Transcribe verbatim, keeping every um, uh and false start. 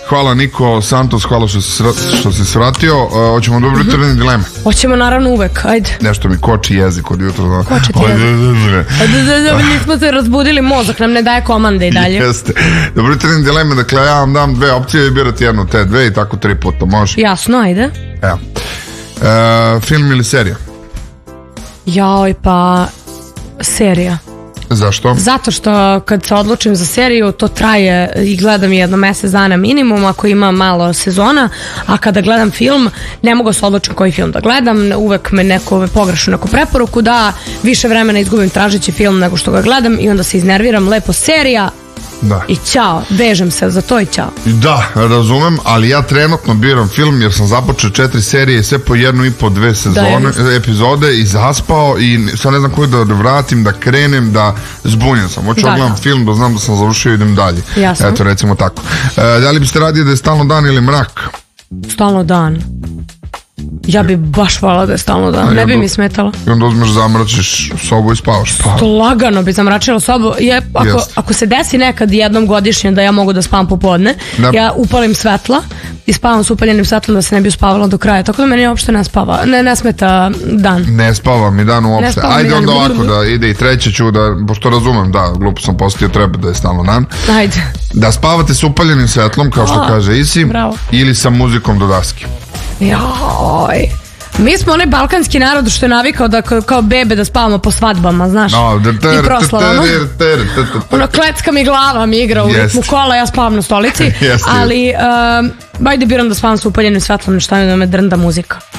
Hvala Niko Santos, hvala što si, što si svratio. Uh, hoćemo dobro jutro, mm-hmm. dileme. Hoćemo naravno uvek, ajde. Nešto mi koči jezik od jutra. Koči ti jezik. Nismo se razbudili, mozak nam ne daje komande i dalje. Jeste. Dobro jutro, dileme, dakle ja vam dam dve opcije i birati jednu od te dve i tako tri puta, može? Jasno, ajde. Evo. Uh, film ili serija? Joj, pa serija. Zašto? Zato što kad se odlučim za seriju to traje i gledam jedno mesec dana minimum ako ima malo sezona, a kada gledam film ne mogu se odlučiti koji film da gledam, uvek me neko pogrešnu neku preporuku da više vremena izgubim tražeći film nego što ga gledam i onda se iznerviram, lepo serija. Da. I ćao, vežem se za to i ćao. Da, razumem, ali ja trenutno biram film jer sam započeo četiri serije, sve po jednu i po dve sezone, da, epizode i zaspao i sad ne znam koji da vratim, da krenem, da zbunjen sam. Hoću da gledam film, da znam da sam završio i idem dalje. Jasno. Eto, recimo tako. E, da li biste radili da je stalno dan ili mrak? Stalno dan. Ja bi baš volala da je stalno dan, ne bi mi smetalo. I onda uzmeš, zamračiš sobu i spavaš. To lagano bi zamračila sobu. Je, ako, ako se desi nekad jednom godišnje da ja mogu da spavam popodne, ne. Ja upalim svetla i spavam s upaljenim svetlom da se ne bi uspavala do kraja. Tako da meni uopšte ne spava, ne, ne smeta dan. Ne spava mi dan uopšte. Ajde onda dan, ovako da ide i treće ću da, pošto razumem, da, glupo sam postio, treba da je stalno dan. Ajde. Da spavate s upaljenim svetlom, kao što o, kaže Isi, bravo. Ili sa muzikom do daske. Joj. Mi smo onaj balkanski narod što je navikao da kao bebe da spavamo po svadbama, znaš, no, i proslavama. Ono, klecka mi glava mi igra u ritmu kola, ja spavam na stolici, ali uh, bajde biram da spavam sa upaljenim svetlom, šta mi da me drnda muzika.